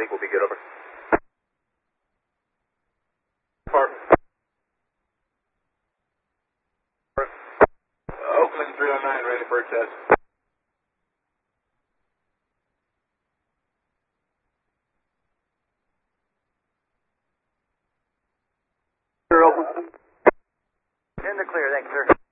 think we'll be good, over. Oakland 309, ready for a test. In the clear, thank you, sir.